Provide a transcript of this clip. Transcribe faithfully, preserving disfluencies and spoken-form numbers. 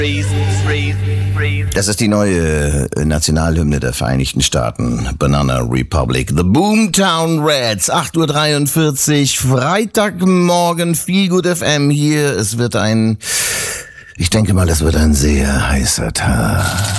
Das ist die neue Nationalhymne der Vereinigten Staaten, Banana Republic. The Boomtown Rats, acht Uhr dreiundvierzig, Freitagmorgen, Feelgood F M hier. Es wird ein, ich denke mal, es wird ein sehr heißer Tag.